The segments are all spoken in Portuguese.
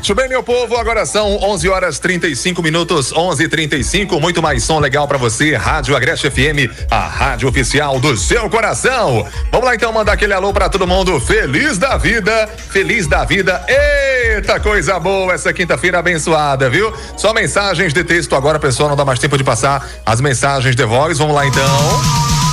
Muito bem, meu povo, agora são 11h35, 11h35, muito mais som legal pra você, Rádio Agreste FM, a rádio oficial do seu coração. Vamos lá então mandar aquele alô pra todo mundo, feliz da vida, eita coisa boa essa quinta-feira abençoada, viu? Só mensagens de texto agora, pessoal, não dá mais tempo de passar as mensagens de voz, vamos lá então.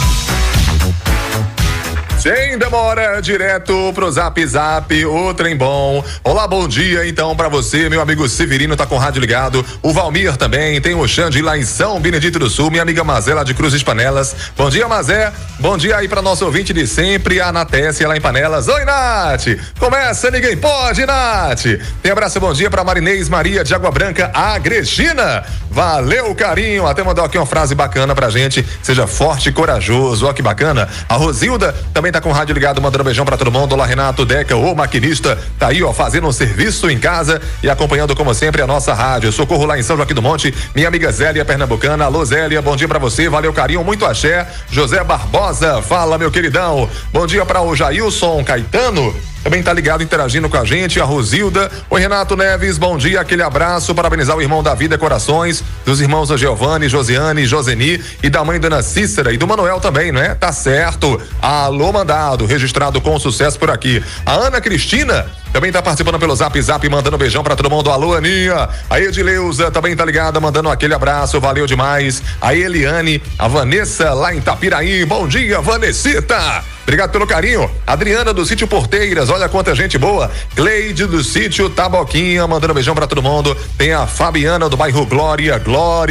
Sem demora, direto pro Zap Zap, o trem bom. Olá, bom dia então pra você, meu amigo Severino tá com o rádio ligado, o Valmir também, tem o Xande lá em São Benedito do Sul, minha amiga Mazé lá de Cruzes Panelas. Bom dia, Mazé, bom dia aí pra nosso ouvinte de sempre, a Natécia lá em Panelas. Oi, Nath, começa, ninguém pode, Nath. Tem abraço, bom dia pra Marinês Maria de Água Branca, a Cristina. Valeu, carinho, até mandou aqui uma frase bacana pra gente, seja forte e corajoso, ó que bacana. A Rosilda também tá com o rádio ligado, mandando um beijão pra todo mundo. Olá, Renato Deca, o maquinista, tá aí, ó, fazendo um serviço em casa e acompanhando, como sempre, a nossa rádio. Socorro lá em São Joaquim do Monte, minha amiga Zélia Pernambucana. Alô, Zélia, bom dia pra você, valeu, carinho, muito axé. José Barbosa, fala, meu queridão. Bom dia pra o Jailson Caetano, também tá ligado, interagindo com a gente, a Rosilda. Oi, Renato Neves, bom dia, aquele abraço, parabenizar o irmão da vida, corações, dos irmãos Giovanni, Josiane, Joseni e da mãe Dona Cícera e do Manuel também, não é? Tá certo. Alô, mandado, registrado com sucesso por aqui. A Ana Cristina também tá participando pelo Zap Zap, mandando um beijão pra todo mundo. Alô, Aninha. A Edileuza também tá ligada, mandando aquele abraço, valeu demais. A Eliane, a Vanessa lá em Tapiraí, bom dia, Vanessita. Obrigado pelo carinho. Adriana do Sítio Porteiras, olha quanta gente boa. Cleide do Sítio Taboquinha, mandando um beijão pra todo mundo. Tem a Fabiana do bairro Glória.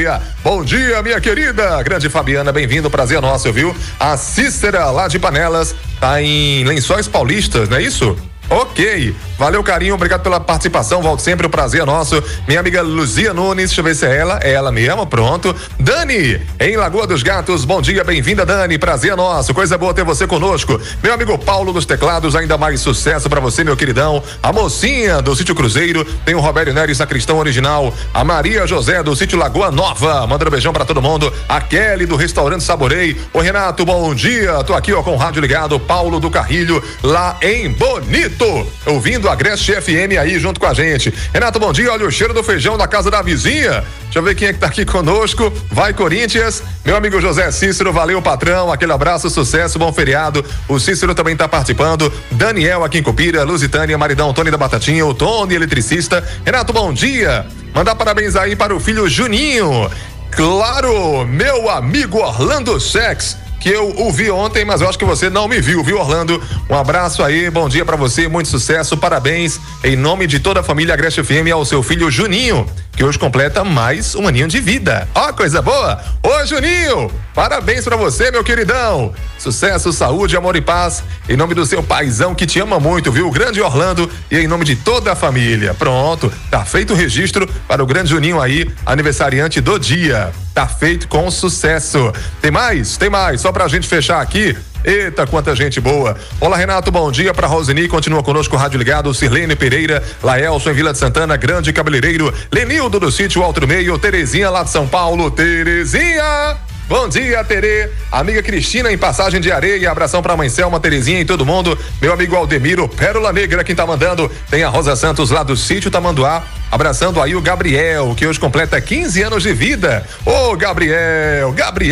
Bom dia, minha querida. Grande Fabiana, bem-vindo, prazer nosso, viu? A Cícera lá de Panelas, tá em Lençóis Paulistas, não é isso? Ok, valeu, carinho, obrigado pela participação, volto sempre, o prazer é nosso. Minha amiga Luzia Nunes, deixa eu ver se é ela mesma, pronto. Dani, em Lagoa dos Gatos, bom dia, bem-vinda, Dani, prazer é nosso, coisa boa ter você conosco. Meu amigo Paulo dos Teclados, ainda mais sucesso pra você, meu queridão. A mocinha do Sítio Cruzeiro, tem o Roberto Neres, sacristão original. A Maria José do Sítio Lagoa Nova, mandando um beijão pra todo mundo. A Kelly do Restaurante Saborei. Ô, Renato, bom dia, tô aqui, ó, com o rádio ligado. Paulo do Carrilho, lá em Bonito, ouvindo a Agreste FM aí junto com a gente. Renato, bom dia, olha o cheiro do feijão da casa da vizinha. Deixa eu ver quem é que tá aqui conosco. Vai, Corinthians. Meu amigo José Cícero, valeu, patrão, aquele abraço, sucesso, bom feriado. O Cícero também tá participando. Daniel aqui em Cupira, Lusitânia, maridão Tony da Batatinha, o Tony, eletricista. Renato, bom dia. Mandar parabéns aí para o filho Juninho. Claro, meu amigo Orlando Sex, que eu o vi ontem, mas eu acho que você não me viu, Orlando? Um abraço aí, bom dia pra você, muito sucesso, parabéns em nome de toda a família Agreste FM ao seu filho Juninho, que hoje completa mais um aninho de vida. Ó, coisa boa! Ô, Juninho, parabéns pra você, meu queridão. Sucesso, saúde, amor e paz, em nome do seu paizão que te ama muito, viu? O grande Orlando, e em nome de toda a família. Pronto, tá feito o registro para o grande Juninho aí, aniversariante do dia. Tá feito com sucesso. Tem mais, só pra gente fechar aqui. Eita, quanta gente boa. Olá, Renato, bom dia pra Roseni, continua conosco o rádio ligado. Sirlene Pereira, Laelson em Vila de Santana, grande cabeleireiro. Lenildo do Sítio Alto Meio, Terezinha lá de São Paulo. Terezinha! Bom dia, Tere. Amiga Cristina em Passagem de Areia, abração pra mãe Selma, Terezinha e todo mundo. Meu amigo Aldemiro, Pérola Negra, quem tá mandando. Tem a Rosa Santos lá do Sítio Tamanduá, abraçando aí o Gabriel, que hoje completa 15 anos de vida. Ô, Gabriel.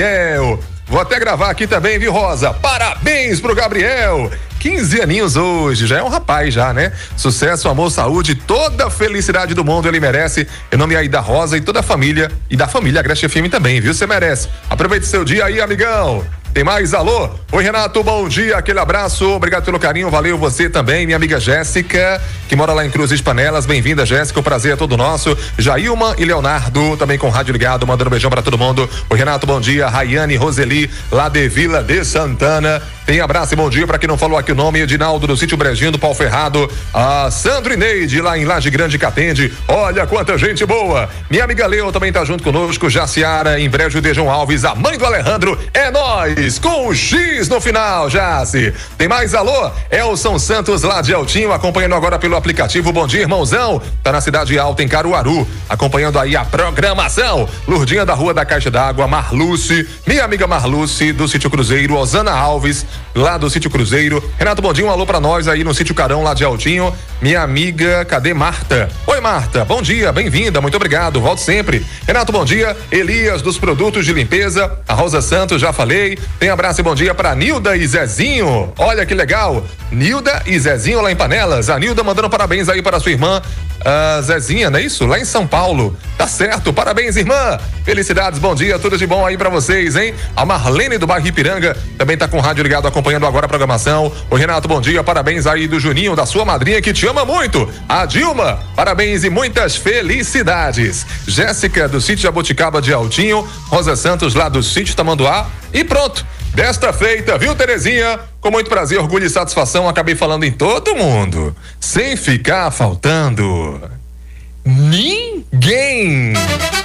Vou até gravar aqui também, viu, Rosa? Parabéns pro Gabriel. 15 aninhos hoje, já é um rapaz já, né? Sucesso, amor, saúde, toda a felicidade do mundo ele merece. Em nome aí da Rosa e toda a família, e da família Agreste FM também, viu? Você merece. Aproveite seu dia aí, amigão. Tem mais? Alô? Oi, Renato, bom dia, aquele abraço, obrigado pelo carinho, valeu você também, minha amiga Jéssica, que mora lá em Cruzes Panelas, bem-vinda, Jéssica, o prazer é todo nosso. Jailma e Leonardo, também com o rádio ligado, mandando um beijão pra todo mundo. Oi, Renato, bom dia, Rayane Roseli, lá de Vila de Santana, tem abraço e bom dia pra quem não falou aqui o nome, Edinaldo do Sítio Brejinho, do Pau Ferrado, a Sandro e Neide, lá em Laje Grande, Catende, olha quanta gente boa. Minha amiga Leo também tá junto conosco, Jaciara, em Brejo de João Alves, a mãe do Alejandro, é nóis. Felicidades com o X no final, Jace. Tem mais alô? Elson Santos lá de Altinho, acompanhando agora pelo aplicativo. Bom dia, irmãozão. Tá na Cidade Alta, em Caruaru, acompanhando aí a programação. Lurdinha da Rua da Caixa d'Água, Marluce, minha amiga Marluce do Sítio Cruzeiro, Osana Alves, lá do Sítio Cruzeiro. Renato, bom dia, um alô pra nós aí no Sítio Carão, lá de Altinho. Minha amiga, cadê Marta? Oi, Marta, bom dia, bem-vinda, muito obrigado, volto sempre. Renato, bom dia. Elias dos Produtos de Limpeza, a Rosa Santos, já falei. Tem abraço e bom dia pra Nilda e Zezinho. Olha que legal, Nilda e Zezinho lá em Panelas. A Nilda mandando parabéns aí para sua irmã Zezinha, não é isso? Lá em São Paulo. Tá certo, parabéns, irmã. Felicidades, bom dia, tudo de bom aí pra vocês, hein? A Marlene do bairro Ipiranga também tá com o rádio ligado, acompanhando agora a programação. O Renato, bom dia, parabéns aí do Juninho, da sua madrinha que te ama muito, a Dilma. Parabéns e muitas felicidades. Jéssica do Sítio Jaboticaba de Altinho, Rosa Santos lá do Sítio Tamanduá. E pronto, desta feita, viu, Terezinha? Com muito prazer, orgulho e satisfação, acabei falando em todo mundo, sem ficar faltando ninguém.